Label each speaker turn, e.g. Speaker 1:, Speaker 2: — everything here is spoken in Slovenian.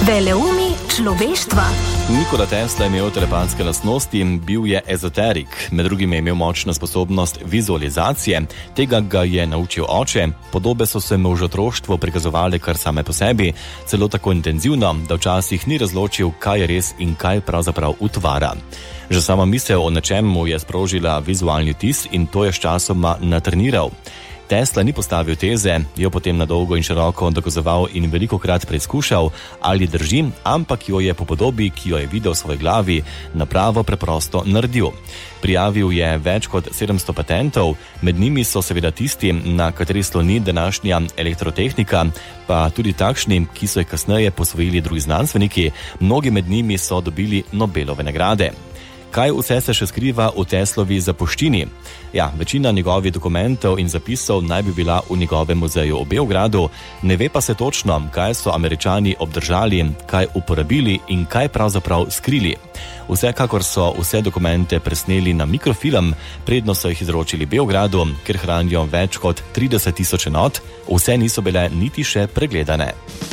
Speaker 1: Veleumi človeštva.
Speaker 2: Nikola Tesla je imel telepatske lastnosti in bil je ezoterik. Med drugim je imel močno sposobnost vizualizacije, tega ga je naučil oče. Podobe so se mu v otroštvu prikazovale kar same po sebi, celo tako intenzivno, da včasih ni razločil, kaj je res in kaj pravzaprav utvara. Že sama misel o nečem mu je sprožila vizualni vtis in to je sčasoma natreniral. Tesla ni postavil teze, jo potem na dolgo in široko dokazoval in velikokrat preizkušal, ali drži, ampak jo je po podobi, ki jo je videl v svoji glavi, napravo preprosto naredil. Prijavil je več kot 700 patentov, med njimi so seveda tisti, na kateri sloni današnja elektrotehnika, pa tudi takšni, ki so jih kasneje posvojili drugi znanstveniki, mnogi med njimi so dobili Nobelove nagrade. Kaj vse se še skriva v Teslovi zapuščini? Ja, večina njegovih dokumentov in zapisov naj bi bila v njegovem muzeju v Beogradu, ne ve pa se točno, kaj so Američani obdržali, kaj uporabili in kaj pravzaprav skrili. Vsekakor so vse dokumente presneli na mikrofilm, predno so jih izročili Beogradu, ker hranijo več kot 30 000 enot, vse niso bile niti še pregledane.